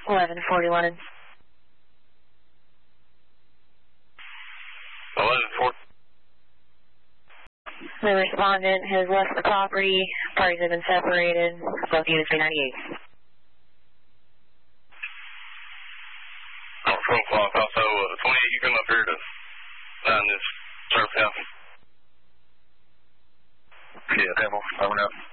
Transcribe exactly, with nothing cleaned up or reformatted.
eleven forty-one. eleven forty. The respondent has left the property. Parties have been separated. Both units three ninety-eight. On twelve o'clock, also uh, twenty-eight, you come up here to find this surf house. Yeah, Devil, over and out.